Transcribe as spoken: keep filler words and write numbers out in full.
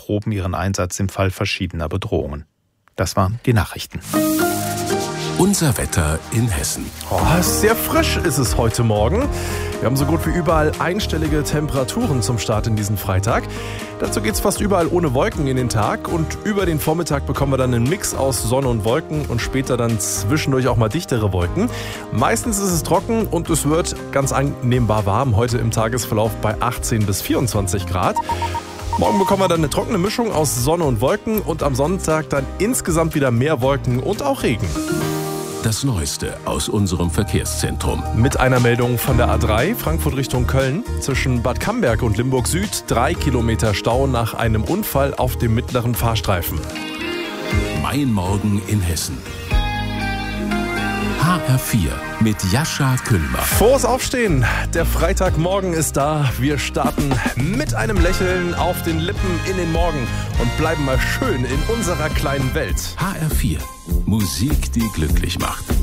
erproben ihren Einsatz im Fall verschiedener Bedrohungen. Das waren die Nachrichten. Unser Wetter in Hessen. Oh, sehr frisch ist es heute Morgen. Wir haben so gut wie überall einstellige Temperaturen zum Start in diesen Freitag. Dazu geht es fast überall ohne Wolken in den Tag. Und über den Vormittag bekommen wir dann einen Mix aus Sonne und Wolken und später dann zwischendurch auch mal dichtere Wolken. Meistens ist es trocken und es wird ganz annehmbar warm. Heute im Tagesverlauf bei achtzehn bis vierundzwanzig Grad. Morgen bekommen wir dann eine trockene Mischung aus Sonne und Wolken und am Sonntag dann insgesamt wieder mehr Wolken und auch Regen. Das Neueste aus unserem Verkehrszentrum. Mit einer Meldung von der A drei, Frankfurt Richtung Köln. Zwischen Bad Camberg und Limburg Süd drei Kilometer Stau nach einem Unfall auf dem mittleren Fahrstreifen. Mein Morgen in Hessen. H R vier mit Jascha Kühlmann. Frohes Aufstehen! Der Freitagmorgen ist da. Wir starten mit einem Lächeln auf den Lippen in den Morgen und bleiben mal schön in unserer kleinen Welt. H R vier. Musik, die glücklich macht.